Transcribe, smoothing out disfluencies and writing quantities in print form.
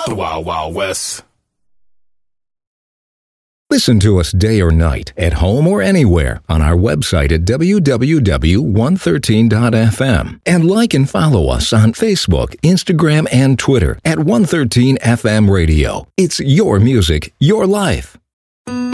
The Wild Wild West. Listen to us day or night, at home or anywhere, on our website at www.113.fm. And like and follow us on Facebook, Instagram, and Twitter at 113 FM Radio. It's your music, your life.